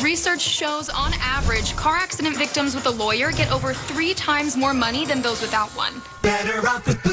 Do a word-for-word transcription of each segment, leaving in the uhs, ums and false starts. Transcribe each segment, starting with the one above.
Research shows, on average, car accident victims with a lawyer get over three times more money than those without one. Better off with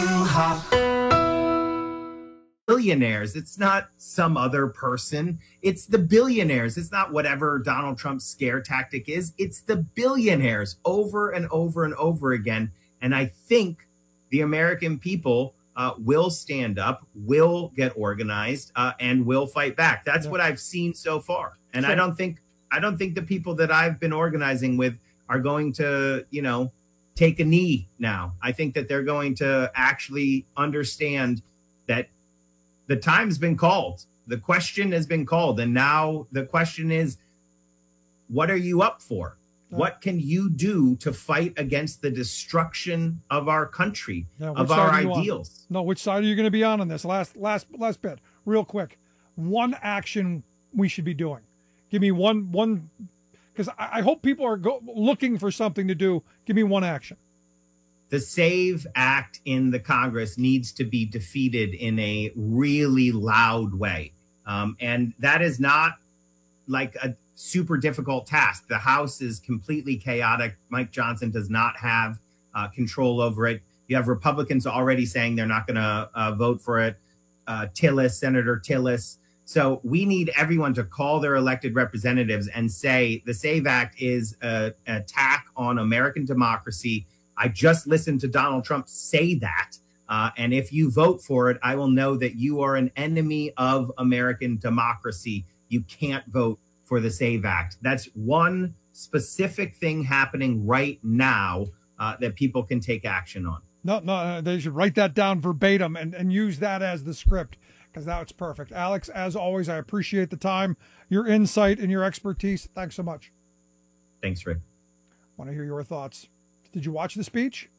Boo-ha. Billionaires. It's not some other person. It's the billionaires. It's not whatever Donald Trump's scare tactic is. It's the billionaires over and over and over again. And I think the American people uh, will stand up, will get organized, uh, and will fight back. That's yeah. what I've seen so far. And sure. I don't think I don't think the people that I've been organizing with are going to, you know, take a knee now. I think that they're going to actually understand that the time's been called. The question has been called. And now the question is, what are you up for? What can you do to fight against the destruction of our country, yeah, of our ideals? No, which side are you going to be on on this? Last, last, last bit, real quick. One action we should be doing. Give me one, one, because I, I hope people are go, looking for something to do. Give me one action. The SAVE Act in the Congress needs to be defeated in a really loud way. Um, and that is not like a super difficult task. The House is completely chaotic. Mike Johnson does not have uh, control over it. You have Republicans already saying they're not going to uh, vote for it. Uh, Tillis, Senator Tillis. So we need everyone to call their elected representatives and say the SAVE Act is a, an attack on American democracy. I just listened to Donald Trump say that. Uh, and if you vote for it, I will know that you are an enemy of American democracy. You can't vote for the SAVE Act. That's one specific thing happening right now uh, that people can take action on. No, no, they should write that down verbatim and, and use that as the script, because now it's perfect. Alex, as always, I appreciate the time, your insight, and your expertise. Thanks so much. Thanks, Rick. Want to hear your thoughts. Did you watch the speech?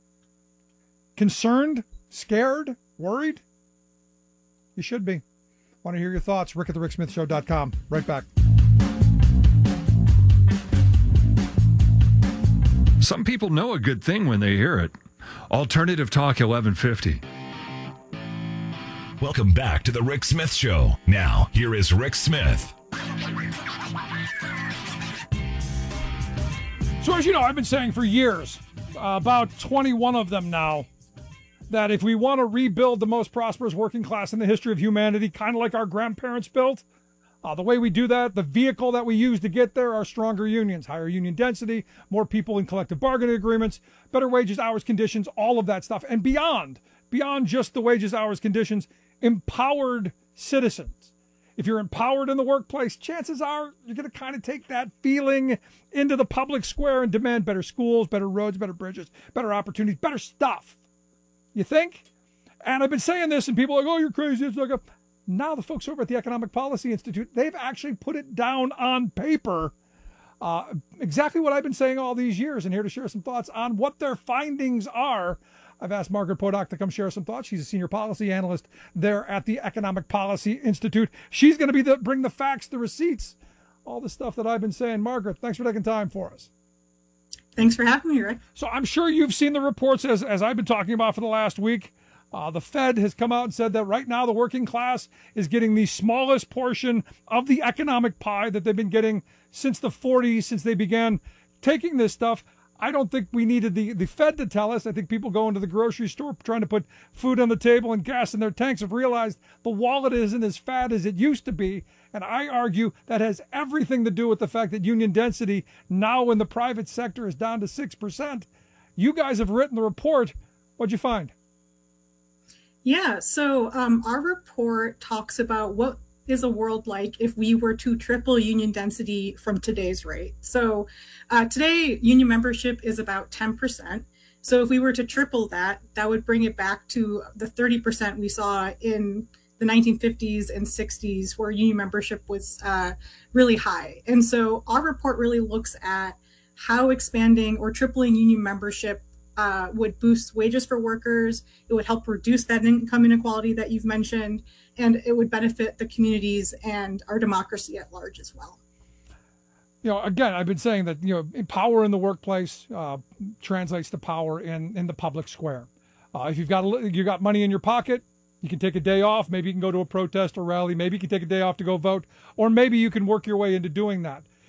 Concerned? Scared? Worried? You should be. Want to hear your thoughts? Rick at the Rick Smith Show dot com. Right back. Some people know a good thing when they hear it. Alternative Talk eleven fifty. Welcome back to the Rick Smith Show. Now, here is Rick Smith. So as you know, I've been saying for years, uh, about twenty-one of them now, that if we want to rebuild the most prosperous working class in the history of humanity, kind of like our grandparents built, uh, the way we do that, the vehicle that we use to get there are stronger unions, higher union density, more people in collective bargaining agreements, better wages, hours, conditions, all of that stuff. And beyond, beyond just the wages, hours, conditions, empowered citizens. If you're empowered in the workplace, chances are you're going to kind of take that feeling into the public square and demand better schools, better roads, better bridges, better opportunities, better stuff. You think? And I've been saying this, and people are like, oh, you're crazy. It's like a... Now the folks over at the Economic Policy Institute, they've actually put it down on paper, uh, exactly what I've been saying all these years, and here to share some thoughts on what their findings are. I've asked Margaret Podock to come share some thoughts. She's a senior policy analyst there at the Economic Policy Institute. She's going to be the bring the facts, the receipts, all the stuff that I've been saying. Margaret, thanks for taking time for us. Thanks for having me, Rick. So I'm sure you've seen the reports as, as I've been talking about for the last week. Uh, the Fed has come out and said that right now the working class is getting the smallest portion of the economic pie that they've been getting since the forties, since they began taking this stuff. I don't think we needed the, the Fed to tell us. I think people going to the grocery store trying to put food on the table and gas in their tanks have realized the wallet isn't as fat as it used to be. And I argue that has everything to do with the fact that union density now in the private sector is down to six percent. You guys have written the report. What'd you find? Yeah, so um, our report talks about what is a world like if we were to triple union density from today's rate. So uh, today, union membership is about ten percent. So if we were to triple that, that would bring it back to the thirty percent we saw in the nineteen fifties and sixties, where union membership was uh, really high. And so our report really looks at how expanding or tripling union membership Uh, would boost wages for workers. It would help reduce that income inequality that you've mentioned, and it would benefit the communities and our democracy at large as well. You know, again, I've been saying that, you know, power in the workplace uh, translates to power in, in the public square. Uh, if you've got you got money in your pocket, you can take a day off. Maybe you can go to a protest or rally. Maybe you can take a day off to go vote, or maybe you can work your way into doing that.